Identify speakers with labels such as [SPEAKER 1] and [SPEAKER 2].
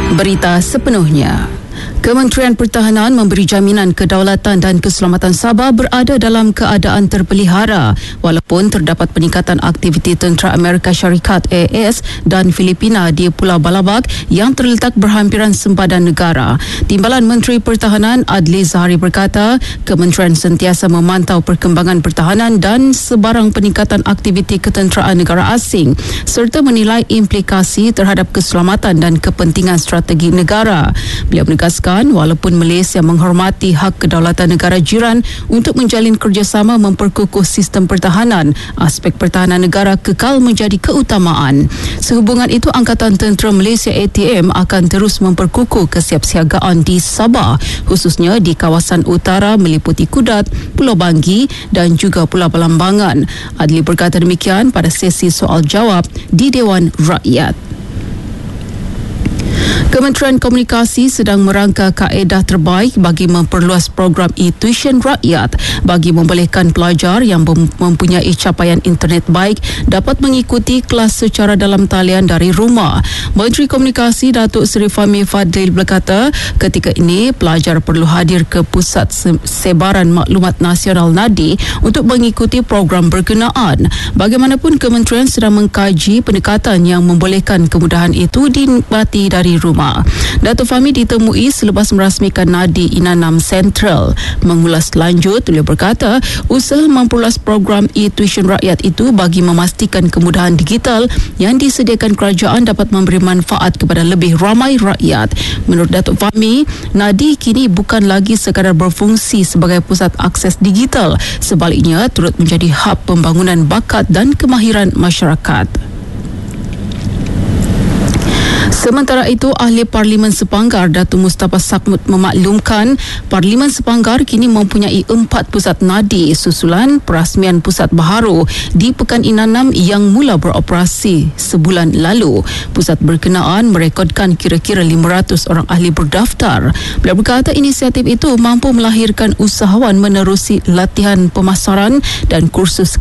[SPEAKER 1] Berita sepenuhnya. Kementerian Pertahanan memberi jaminan kedaulatan dan keselamatan Sabah berada dalam keadaan terpelihara walaupun terdapat peningkatan aktiviti tentera Amerika Syarikat AS dan Filipina di Pulau Balabak yang terletak berhampiran sempadan negara. Timbalan Menteri Pertahanan Adli Zahari berkata, Kementerian sentiasa memantau perkembangan pertahanan dan sebarang peningkatan aktiviti ketenteraan negara asing serta menilai implikasi terhadap keselamatan dan kepentingan strategi negara. Beliau menegaskan walaupun Malaysia menghormati hak kedaulatan negara jiran untuk menjalin kerjasama memperkukuh sistem pertahanan, aspek pertahanan negara kekal menjadi keutamaan. Sehubungan itu, Angkatan Tentera Malaysia ATM akan terus memperkukuh kesiapsiagaan di Sabah, khususnya di kawasan utara meliputi Kudat, Pulau Banggi dan juga Pulau Balambangan. Adli berkata demikian pada sesi soal jawab di Dewan Rakyat. Kementerian Komunikasi sedang merangka kaedah terbaik bagi memperluas program e-tuition rakyat bagi membolehkan pelajar yang mempunyai capaian internet baik dapat mengikuti kelas secara dalam talian dari rumah. Menteri Komunikasi Datuk Seri Fahmi Fadlil berkata, ketika ini pelajar perlu hadir ke Pusat Sebaran Maklumat Nasional NADI untuk mengikuti program berkenaan. Bagaimanapun, kementerian sedang mengkaji pendekatan yang membolehkan kemudahan itu dinikmati dari rumah. Datuk Fahmi ditemui selepas merasmikan Nadi Inanam Sentral. Mengulas lanjut, beliau berkata, usaha memperluas program e-tuition rakyat itu bagi memastikan kemudahan digital yang disediakan kerajaan dapat memberi manfaat kepada lebih ramai rakyat. Menurut Datuk Fahmi, Nadi kini bukan lagi sekadar berfungsi sebagai pusat akses digital, sebaliknya turut menjadi hub pembangunan bakat dan kemahiran masyarakat. Sementara itu, Ahli Parlimen Sepanggar Datuk Mustafa Sakmut memaklumkan Parlimen Sepanggar kini mempunyai 4 pusat nadi susulan perasmian pusat baharu di Pekan Inanam yang mula beroperasi sebulan lalu. Pusat berkenaan merekodkan kira-kira 500 orang ahli berdaftar. Beliau berkata inisiatif itu mampu melahirkan usahawan menerusi latihan pemasaran dan kursus